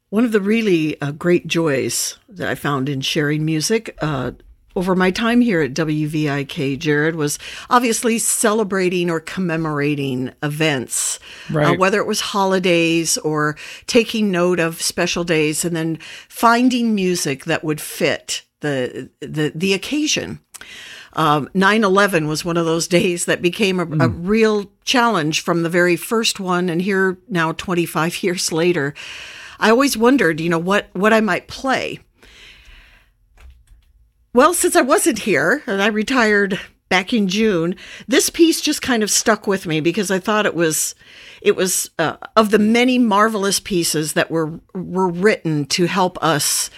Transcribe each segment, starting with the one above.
One of the really great joys that I found in sharing music over my time here at WVIK, Jared, was obviously celebrating or commemorating events, right. Whether it was holidays or taking note of special days, and then finding music that would fit the occasion. 9/11 was one of those days that became a real challenge from the very first one, and here now 25 years later, I always wondered, what I might play. Well, since I wasn't here and I retired back in June, this piece just kind of stuck with me because I thought it was of the many marvelous pieces that were written to help us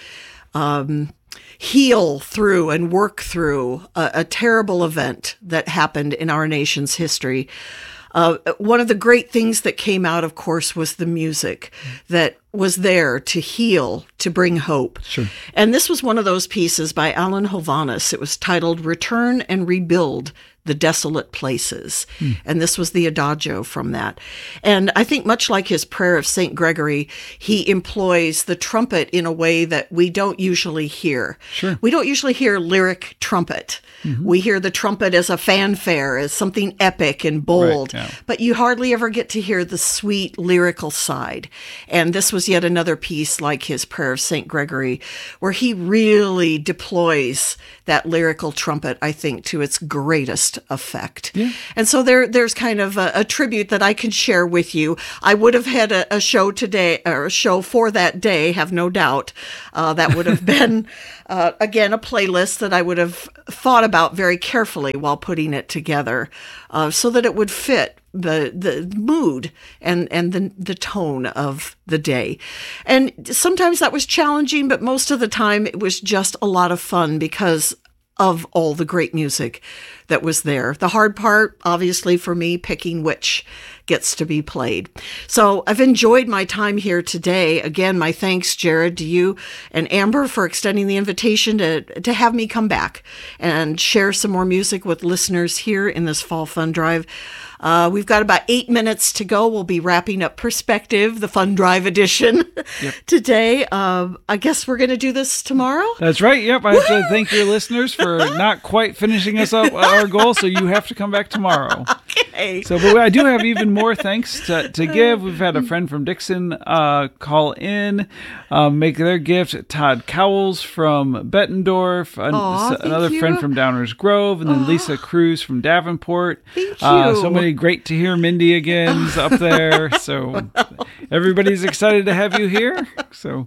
heal through and work through a terrible event that happened in our nation's history. One of the great things that came out, of course, was the music that was there to heal, to bring hope. Sure. And this was one of those pieces by Alan Hovhaness. It was titled Return and Rebuild the Desolate Places. And this was the adagio from that. And I think much like his prayer of St. Gregory, he employs the trumpet in a way that we don't usually hear. Sure. We don't usually hear lyric trumpet. We hear the trumpet as a fanfare, as something epic and bold, Right, yeah. but you hardly ever get to hear the sweet lyrical side. And this was yet another piece like his prayer of St. Gregory, where he really deploys that lyrical trumpet, I think, to its greatest effect. Yeah. And so there's kind of a tribute that I can share with you. I would have had a show today, or a show for that day, have no doubt. That would have been, again, a playlist that I would have thought about very carefully while putting it together, so that it would fit the mood and the tone of the day. And sometimes that was challenging, but most of the time it was just a lot of fun because of all the great music that was there. The hard part, obviously, for me, picking which gets to be played. So I've enjoyed my time here today. Again, my thanks, Jared, to you and Amber for extending the invitation to have me come back and share some more music with listeners here in this Fall Fun Drive. We've got about 8 minutes to go. We'll be wrapping up Perspective, the Fun Drive edition today. I guess we're going to do this tomorrow. That's right. Yep. I have to thank your listeners for not quite finishing us up our goal, so you have to come back tomorrow. Okay. So, but I do have even more thanks to give. We've had a friend from Dixon call in, make their gift. Todd Cowles from Bettendorf, another friend from Downers Grove, and then Lisa Cruz from Davenport. Thank you. So many great to hear Mindy again's up there. So everybody's excited to have you here. So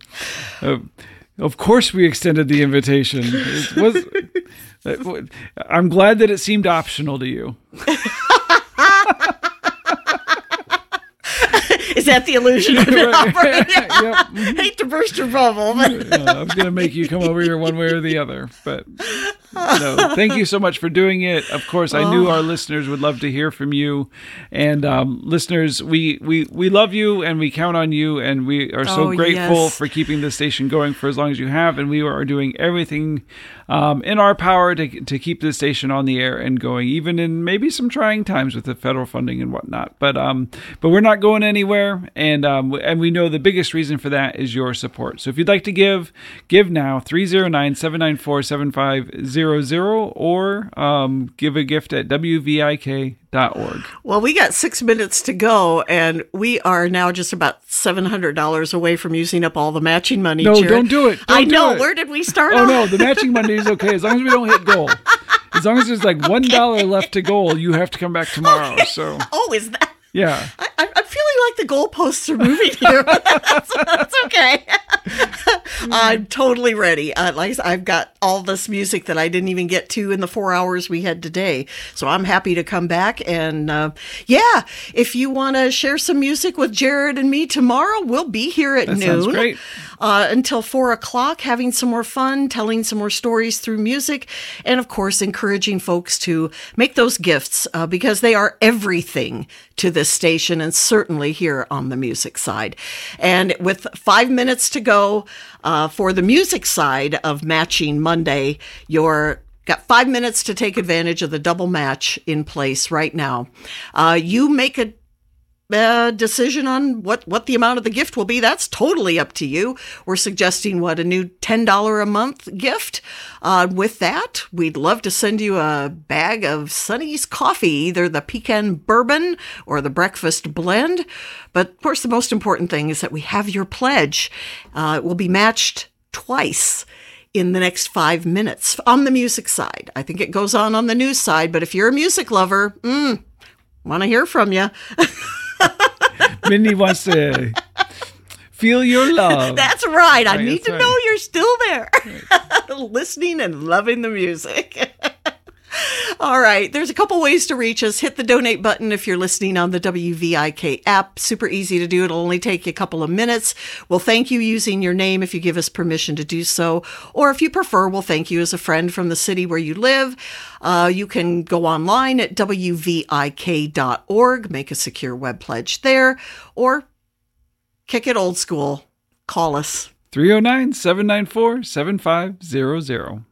of course we extended the invitation. I'm glad that it seemed optional to you. Is that the illusion of it? Right. Yep. Hate to burst your bubble. But I was going to make you come over here one way or the other, but no. Thank you so much for doing it. Of course, I knew our listeners would love to hear from you, and listeners, we love you and we count on you, and we are so grateful for keeping this station going for as long as you have, and we are doing everything in our power to keep this station on the air and going, even in maybe some trying times with the federal funding and whatnot. But we're not going anywhere, and we know the biggest reason for that is your support. So if you'd like to give now, 309-794-7500, or give a gift at WVIK.org. Well, we got 6 minutes to go, and we are now just about $700 away from using up all the matching money. No, Jared. don't do it. I know. Where did we start? Oh, no, the matching money is okay as long as we don't hit goal. As long as there's like $1 left to goal, you have to come back tomorrow. Okay. So. Oh, is that? Yeah. I'm feeling like the goalposts are moving here. That's okay. I'm totally ready. I've got all this music that I didn't even get to in the 4 hours we had today. So I'm happy to come back. And if you want to share some music with Jared and me tomorrow, we'll be here at noon. Sounds great. Until 4:00, having some more fun, telling some more stories through music, and of course, encouraging folks to make those gifts because they are everything to this station and certainly here on the music side. And with 5 minutes to go for the music side of Matching Monday, you're got 5 minutes to take advantage of the double match in place right now. You make a decision on what the amount of the gift will be, that's totally up to you. We're suggesting a new $10 a month gift. With that, we'd love to send you a bag of Sonny's coffee, either the pecan bourbon or the breakfast blend. But of course, the most important thing is that we have your pledge. It will be matched twice in the next 5 minutes on the music side. I think it goes on the news side, but if you're a music lover, want to hear from you. Mindy wants to feel your love. That's right. I need to right. know you're still there, listening and loving the music. All right. There's a couple ways to reach us. Hit the donate button if you're listening on the WVIK app. Super easy to do. It'll only take you a couple of minutes. We'll thank you using your name if you give us permission to do so. Or if you prefer, we'll thank you as a friend from the city where you live. You can go online at WVIK.org, make a secure web pledge there, or kick it old school. Call us. 309-794-7500.